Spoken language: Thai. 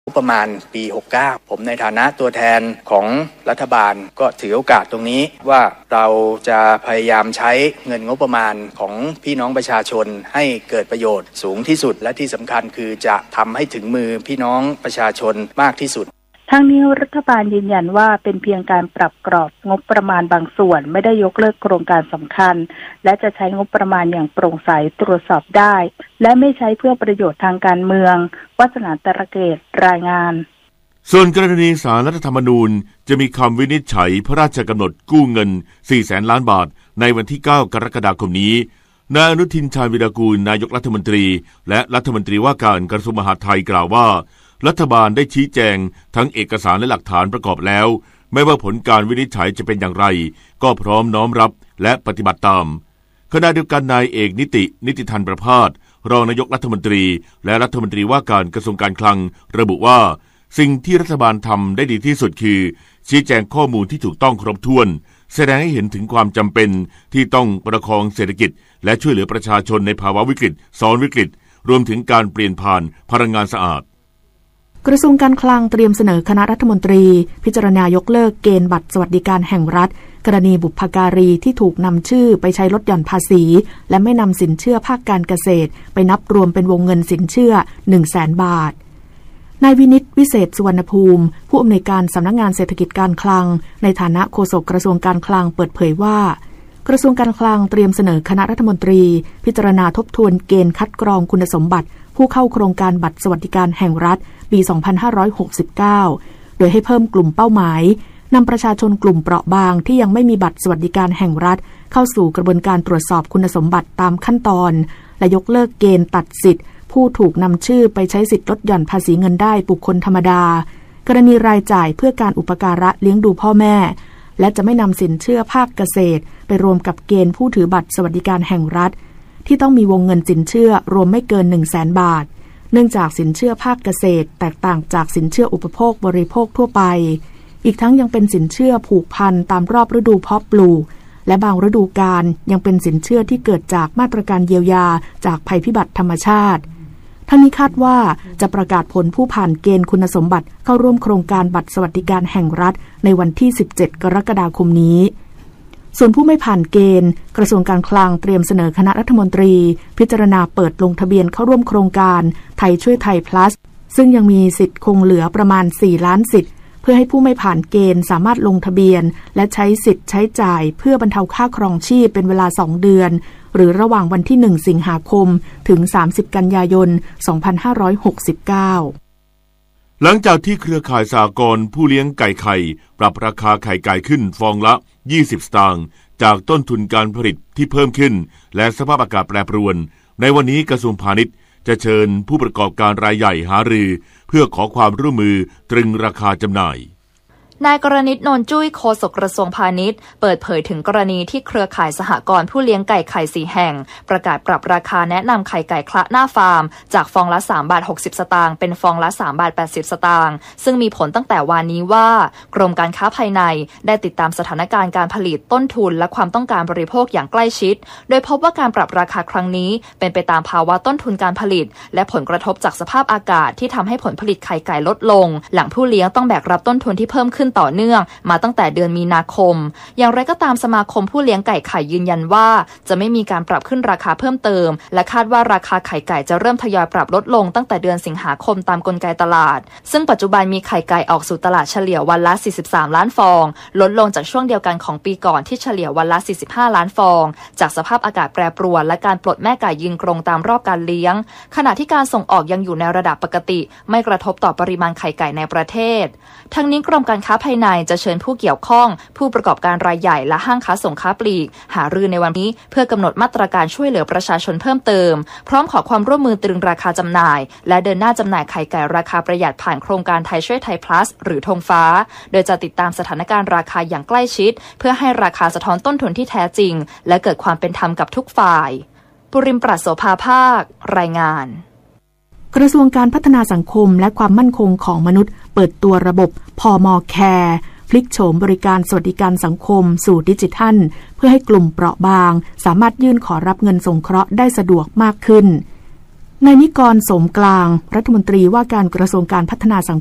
ประมาณปี69ผมในฐานะตัวแทนของรัฐบาลก็ถือโอกาสตรงนี้ว่าเราจะพยายามใช้เงินงบประมาณของพี่น้องประชาชนให้เกิดประโยชน์สูงที่สุดและที่สำคัญคือจะทำให้ถึงมือพี่น้องประชาชนมากที่สุดทั้งนี้รัฐบาลยืนยันว่าเป็นเพียงการปรับกรอบงบประมาณบางส่วนไม่ได้ยกเลิกโครงการสำคัญและจะใช้งบประมาณอย่างโปร่งใสตรวจสอบได้และไม่ใช้เพื่อประโยชน์ทางการเมืองวสนาตระเกตรายงานส่วนกรณีศาลรัฐธรรมนูญจะมีคำวินิจฉัยพระราชกำหนดกู้เงิน 400,000 ล้านบาทในวันที่ 9 กรกฎาคมนี้นายอนุทินชาญวิรากูลนายกรัฐมนตรีและรัฐมนตรีว่าการกระทรวงมหาดไทยกล่าวว่ารัฐบาลได้ชี้แจงทั้งเอกสารและหลักฐานประกอบแล้วไม่ว่าผลการวินิจฉัยจะเป็นอย่างไรก็พร้อมน้อมรับและปฏิบัติตามขณะเดียวกันนายเอกนิติธันประภาสรองนายกรัฐมนตรีและรัฐมนตรีว่าการกระทรวงการคลังระบุว่าสิ่งที่รัฐบาลทำได้ดีที่สุดคือชี้แจงข้อมูลที่ถูกต้องครบถ้วนแสดงให้เห็นถึงความจำเป็นที่ต้องประคองเศรษฐกิจและช่วยเหลือประชาชนในภาวะวิกฤตซ้อนวิกฤตรวมถึงการเปลี่ยนผ่านพลังงานสะอาดกระทรวงการคลังเตรียมเสนอคณะรัฐมนตรีพิจารณายกเลิกเกณฑ์บัตรสวัสดิการแห่งรัฐกรณีบุพการีที่ถูกนำชื่อไปใช้ลดหย่อนภาษีและไม่นำสินเชื่อภาคการเกษตรไปนับรวมเป็นวงเงินสินเชื่อ 100,000 บาทนายวินิตวิเศษสุวรรณภูมิผู้อำนวยการสำนักงานเศรษฐกิจการคลังในฐานะโฆษกกระทรวงการคลังเปิดเผยว่ากระทรวงการคลังเตรียมเสนอคณะรัฐมนตรีพิจารณาทบทวนเกณฑ์คัดกรองคุณสมบัติผู้เข้าโครงการบัตรสวัสดิการแห่งรัฐปี 2569 โดยให้เพิ่มกลุ่มเป้าหมายนำประชาชนกลุ่มเปราะบางที่ยังไม่มีบัตรสวัสดิการแห่งรัฐเข้าสู่กระบวนการตรวจสอบคุณสมบัติตามขั้นตอนและยกเลิกเกณฑ์ตัดสิทธิ์ผู้ถูกนำชื่อไปใช้สิทธิลดหย่อนภาษีเงินได้บุคคลธรรมดากรณีรายจ่ายเพื่อการอุปการะเลี้ยงดูพ่อแม่และจะไม่นำสินเชื่อภาคเกษตรไปรวมกับเกณฑ์ผู้ถือบัตรสวัสดิการแห่งรัฐที่ต้องมีวงเงินสินเชื่อรวมไม่เกิน 100,000 บาทเนื่องจากสินเชื่อภาคเกษตรแตกต่างจากสินเชื่ออุปโภคบริโภคทั่วไปอีกทั้งยังเป็นสินเชื่อผูกพันตามรอบฤดูเพาะปลูกและบางฤดูกาลยังเป็นสินเชื่อที่เกิดจากมาตรการเยียวยาจากภัยพิบัติธรรมชาติทั้งนี้คาดว่าจะประกาศผลผู้ผ่านเกณฑ์คุณสมบัติเข้าร่วมโครงการบัตรสวัสดิการแห่งรัฐในวันที่ 17 กรกฎาคมนี้ส่วนผู้ไม่ผ่านเกณฑ์กระทรวงการคลังเตรียมเสนอคณะรัฐมนตรีพิจารณาเปิดลงทะเบียนเข้าร่วมโครงการไทยช่วยไทย plus ซึ่งยังมีสิทธิ์คงเหลือประมาณ 4 ล้านสิทธิ์เพื่อให้ผู้ไม่ผ่านเกณฑ์สามารถลงทะเบียนและใช้สิทธิ์ใช้จ่ายเพื่อบรรเทาค่าครองชีพเป็นเวลา 2 เดือนหรือระหว่างวันที่ 1 สิงหาคมถึง 30 กันยายน 2569 หลังจากที่เครือข่ายสหกรณ์ผู้เลี้ยงไก่ไข่ปรับราคาไข่ไก่ขึ้นฟองละ20 สตางค์จากต้นทุนการผลิตที่เพิ่มขึ้นและสภาพอากาศแปรปรวนในวันนี้กระทรวงพาณิชย์จะเชิญผู้ประกอบการรายใหญ่หารือเพื่อขอความร่วมมือตรึงราคาจำหน่ายนายกรณิต นนท์จุ้ยโฆษกกระทรวงพาณิชย์เปิดเผยถึงกรณีที่เครือข่ายสหกรณ์ผู้เลี้ยงไก่ไข่4แห่งประกาศปรับราคาแนะนำไข่ไก่คละหน้าฟาร์มจากฟองละ3 บาท 60 สตางค์เป็นฟองละ3 บาท 80 สตางค์ซึ่งมีผลตั้งแต่วันนี้ว่ากรมการค้าภายในได้ติดตามสถานการณ์การผลิตต้นทุนและความต้องการบริโภคอย่างใกล้ชิดโดยพบว่าการปรับราคาครั้งนี้เป็นไปตามภาวะต้นทุนการผลิตและผลกระทบจากสภาพอากาศที่ทำให้ผลผลิตไข่ไก่ลดลงหลังผู้เลี้ยงต้องแบกรับต้นทุนที่เพิ่มขึ้นต่อเนื่องมาตั้งแต่เดือนมีนาคมอย่างไรก็ตามสมาคมผู้เลี้ยงไก่ไข่ยืนยันว่าจะไม่มีการปรับขึ้นราคาเพิ่มเติมและคาดว่าราคาไข่ไก่จะเริ่มทยอยปรับลดลงตั้งแต่เดือนสิงหาคมตามกลไกตลาดซึ่งปัจจุบันมีไข่ไก่ออกสู่ตลาดเฉลี่ยวันละ43ล้านฟองลดลงจากช่วงเดียวกันของปีก่อนที่เฉลี่ยวันละ45ล้านฟองจากสภาพอากาศแปรปรวนและการปลดแม่ไก่ยืนกรงตามรอบการเลี้ยงขณะที่การส่งออกยังอยู่ในระดับปกติไม่กระทบต่อปริมาณไข่ไก่ในประเทศทั้งนี้กรมการค้าภายในจะเชิญผู้เกี่ยวข้องผู้ประกอบการรายใหญ่และห้างค้าส่งค้าปลีกหารือในวันนี้เพื่อกำหนดมาตรการช่วยเหลือประชาชนเพิ่มเติมพร้อมขอความร่วมมือตรึงราคาจำหน่ายและเดินหน้าจำหน่ายไข่ไก่ราคาประหยัดผ่านโครงการไทยช่วยไทย plus หรือธงฟ้าโดยจะติดตามสถานการณ์ราคาอย่างใกล้ชิดเพื่อให้ราคาสะท้อนต้นทุนที่แท้จริงและเกิดความเป็นธรรมกับทุกฝ่ายปุริมปราศโสภาภาครายงานกระทรวงการพัฒนาสังคมและความมั่นคงของมนุษย์เปิดตัวระบบพม.แคร์พลิกโฉมบริการสวัสดิการสังคมสู่ดิจิทัลเพื่อให้กลุ่มเปราะบางสามารถยื่นขอรับเงินสงเคราะห์ได้สะดวกมากขึ้นนายนิกร สมกลางรัฐมนตรีว่าการกระทรวงการพัฒนาสัง